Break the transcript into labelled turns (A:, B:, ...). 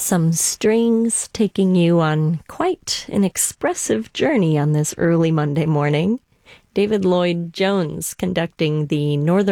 A: Some strings taking you on quite an expressive journey on this early Monday morning. David Lloyd Jones conducting the Northern